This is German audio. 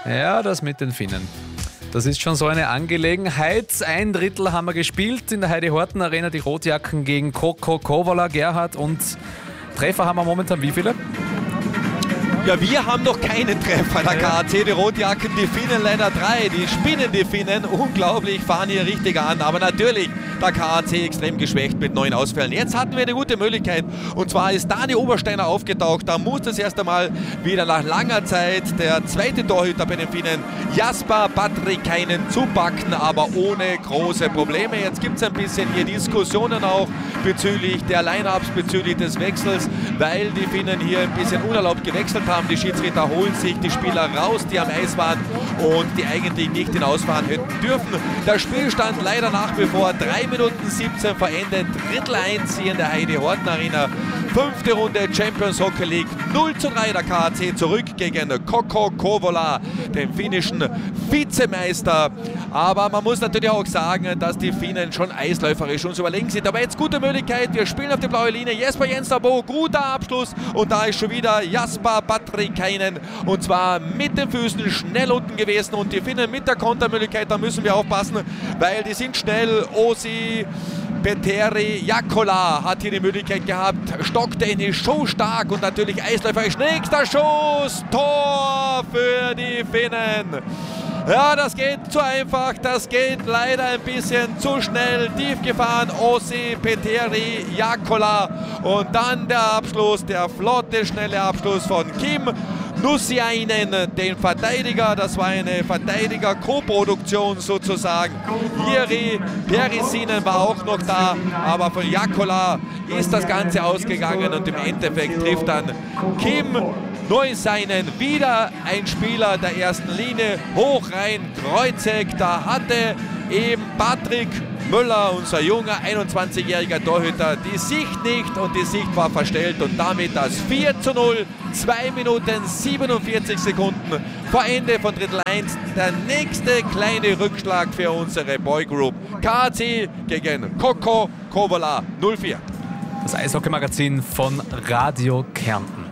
Ja, das mit den Finnen. Das ist schon so eine Angelegenheit. Ein Drittel haben wir gespielt in der Heidi-Horten-Arena. Die Rotjacken gegen Koko Kouvola, Gerhard. Und Treffer haben wir momentan wie viele? Ja, wir haben noch keinen Treffer. Der KAC, die Rotjacken, die Finnen leider 3. Die spinnen die Finnen. Unglaublich, fahren hier richtig an. Aber natürlich der KAC extrem geschwächt mit 9 Ausfällen. Jetzt hatten wir eine gute Möglichkeit. Und zwar ist Dani Obersteiner aufgetaucht. Da muss das erst einmal wieder nach langer Zeit der zweite Torhüter bei den Finnen, Jasper Patrikainen, zupacken, aber ohne große Probleme. Jetzt gibt es ein bisschen hier Diskussionen auch bezüglich der Line-Ups, bezüglich des Wechsels, weil die Finnen hier ein bisschen unerlaubt gewechselt haben. Die Schiedsrichter holen sich die Spieler raus, die am Eis waren und die eigentlich nicht hinausfahren hätten dürfen. Der Spielstand leider nach wie vor 3 Minuten 17 vor Ende, Drittel 1 hier in der Heidi-Horten-Arena. 5. Runde Champions Hockey League, 0:3 der KAC zurück gegen Koko Kouvola, den finnischen Vizemeister. Aber man muss natürlich auch sagen, dass die Finnen schon eisläuferisch uns überlegen sind. Aber jetzt gute Möglichkeit, wir spielen auf die blaue Linie. Jesper Jensterbo, guter Abschluss und da ist schon wieder Jasper Patrikainen und zwar mit den Füßen schnell unten gewesen und die Finnen mit der Kontermöglichkeit, da müssen wir aufpassen, weil die sind schnell. Osi Petteri Jaakkola hat hier die Möglichkeit gehabt, stocktechnisch so stark und natürlich eisläuferisch. Nächster Schuss, Tor für die Finnen. Ja, das geht zu einfach, das geht leider ein bisschen zu schnell, tief gefahren, Osi Petteri Jaakkola und dann der Abschluss, der flotte, schnelle Abschluss von Kim Nussiainen, den Verteidiger. Das war eine Verteidiger-Koproduktion sozusagen. Jiri Perisinen war auch noch da, aber von Jaakkola ist das Ganze ausgegangen und im Endeffekt trifft dann Kim Nussiainen, wieder ein Spieler der ersten Linie, hoch rein, Kreuzeck. Da hatte eben Patrick Müller, unser junger 21-jähriger Torhüter, die Sicht nicht und die Sicht war verstellt und damit das 4:0, 2 Minuten 47 Sekunden vor Ende von Drittel 1. Der nächste kleine Rückschlag für unsere Boygroup. KAC gegen Koko Kouvola 04. Das Eishockey-Magazin von Radio Kärnten.